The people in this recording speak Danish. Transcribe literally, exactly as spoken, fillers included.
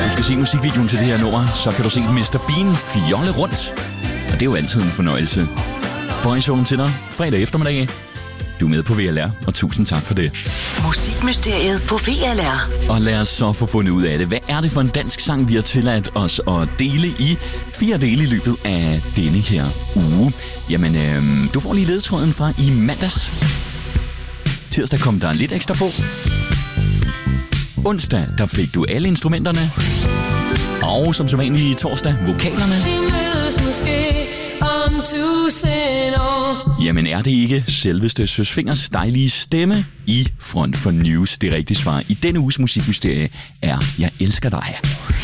du skal se musikvideoen til det her nummer, så kan du se mister Bean fjolle rundt. Og det er jo altid en fornøjelse. Boyzone til dig, fredag eftermiddag. Du er med på V L R, og tusind tak for det. Musikmysteriet på V L R. Og lad os så få fundet ud af det. Hvad er det for en dansk sang, vi har tilladt os at dele i fire dele i løbet af denne her uge? Jamen, øh, du får lige ledetråden fra i mandags. Tirsdag kom der lidt ekstra på. Onsdag, der fik du alle instrumenterne. Og som så vanligt i torsdag, vokalerne. Jamen er det ikke selveste Søs Fingers dejlige stemme i front for news? Det rigtige svar i denne uges musikmysterie er Jeg elsker dig.